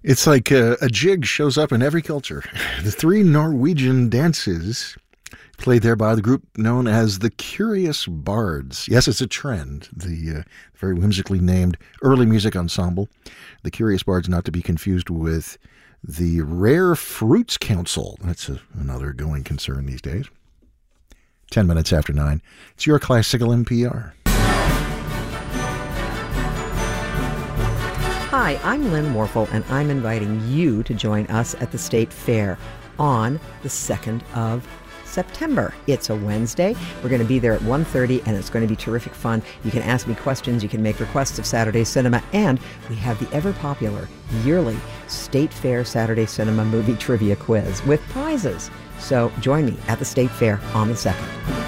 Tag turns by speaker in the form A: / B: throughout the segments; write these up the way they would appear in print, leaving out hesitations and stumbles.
A: It's like a jig shows up in every culture. The three Norwegian dances played there by the group known as the Curious Bards. Yes, it's a trend. The very whimsically named early music ensemble. The Curious Bards, not to be confused with the Rare Fruits Council. That's another going concern these days. 10 minutes after 9. It's your classical NPR.
B: Hi, I'm Lynn Warfel, and I'm inviting you to join us at the State Fair on the 2nd of September. It's a Wednesday. We're going to be there at 1:30, and it's going to be terrific fun. You can ask me questions, you can make requests of Saturday Cinema, and we have the ever-popular yearly State Fair Saturday Cinema Movie Trivia Quiz with prizes. So join me at the State Fair on the 2nd.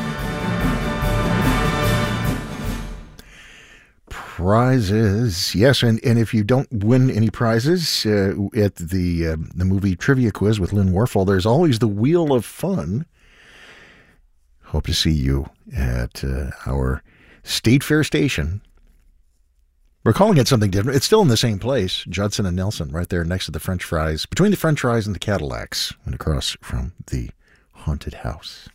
A: Prizes, yes, and if you don't win any prizes at the movie trivia quiz with Lynn Warfel, there's always the Wheel of Fun. Hope to see you at our State Fair station. We're calling it something different. It's still in the same place, Judson and Nelson, right there next to the French fries, between the French fries and the Cadillacs, and across from the haunted house.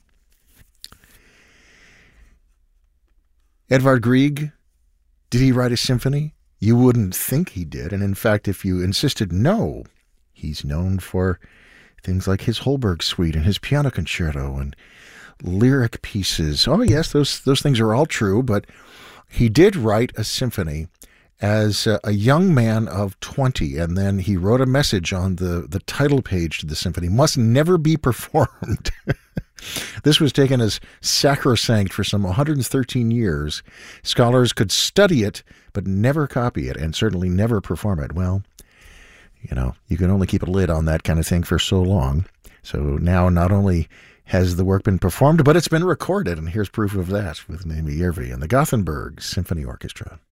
A: Edvard Grieg. Did he write a symphony? You wouldn't think he did. And in fact, if you insisted no, he's known for things like his Holberg Suite and his piano concerto and lyric pieces. Oh, yes, those things are all true. But he did write a symphony as a young man of 20. And then he wrote a message on the title page to the symphony, must never be performed. This was taken as sacrosanct for some 113 years. Scholars could study it, but never copy it, and certainly never perform it. Well, you can only keep a lid on that kind of thing for so long. So now not only has the work been performed, but it's been recorded, and here's proof of that with Naomi Järvi and the Gothenburg Symphony Orchestra.